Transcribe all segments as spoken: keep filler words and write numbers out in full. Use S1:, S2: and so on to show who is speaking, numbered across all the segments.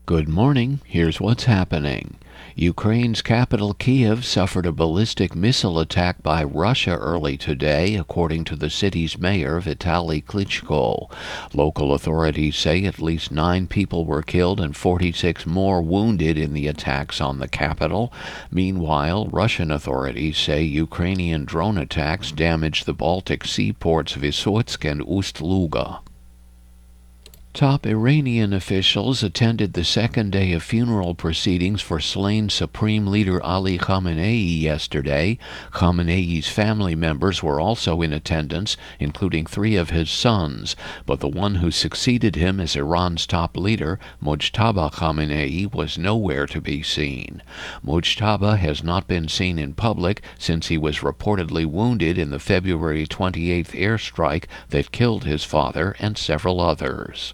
S1: Good morning. Here's what's happening. Ukraine's capital Kiev suffered a ballistic missile attack by Russia early today, according to the city's mayor, Vitaly Klitschko. Local authorities say at least nine people were killed and forty-six more wounded in the attacks on the capital. Meanwhile, Russian authorities say Ukrainian drone attacks damaged the Baltic Sea ports Vysotsky and Ust-Luga. Top Iranian officials attended the second day of funeral proceedings for slain Supreme Leader Ali Khamenei yesterday. Khamenei's family members were also in attendance, including three of his sons, but the one who succeeded him as Iran's top leader, Mojtaba Khamenei, was nowhere to be seen. Mojtaba has not been seen in public since he was reportedly wounded in the February twenty-eighth airstrike that killed his father and several others.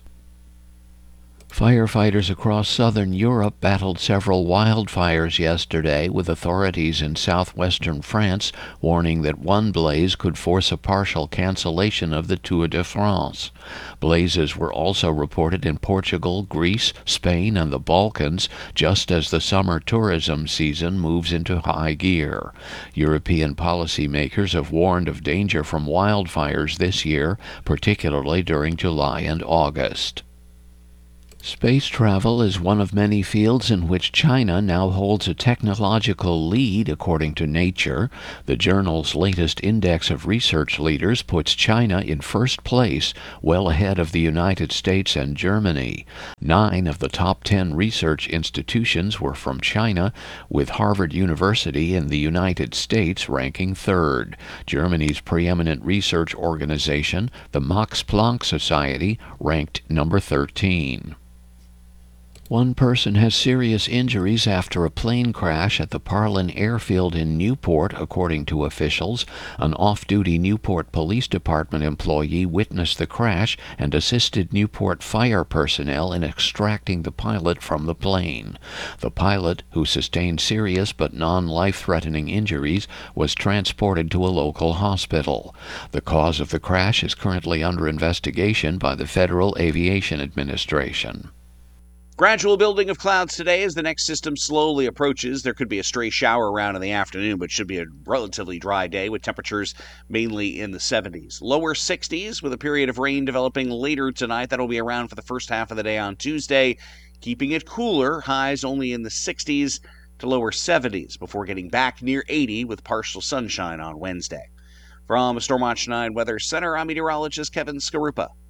S1: Firefighters across southern Europe battled several wildfires yesterday, with authorities in southwestern France warning that one blaze could force a partial cancellation of the Tour de France. Blazes were also reported in Portugal, Greece, Spain, and the Balkans, just as the summer tourism season moves into high gear. European policymakers have warned of danger from wildfires this year, particularly during July and August. Space travel is one of many fields in which China now holds a technological lead, according to Nature. The journal's latest index of research leaders puts China in first place, well ahead of the United States and Germany. Nine of the top ten research institutions were from China, with Harvard University in the United States ranking third. Germany's preeminent research organization, the Max Planck Society, ranked number thirteen. One person has serious injuries after a plane crash at the Parlin airfield in Newport, according to officials. An off-duty Newport Police Department employee witnessed the crash and assisted Newport fire personnel in extracting the pilot from the plane. The pilot, who sustained serious but non-life-threatening injuries, was transported to a local hospital. The cause of the crash is currently under investigation by the Federal Aviation Administration.
S2: Gradual building of clouds today as the next system slowly approaches. There could be a stray shower around in the afternoon, but should be a relatively dry day with temperatures mainly in the seventies. Lower sixties with a period of rain developing later tonight. That'll be around for the first half of the day on Tuesday, keeping it cooler. Highs only in the sixties to lower seventies before getting back near eighty with partial sunshine on Wednesday. From Storm Watch nine Weather Center, I'm meteorologist Kevin Skarupa.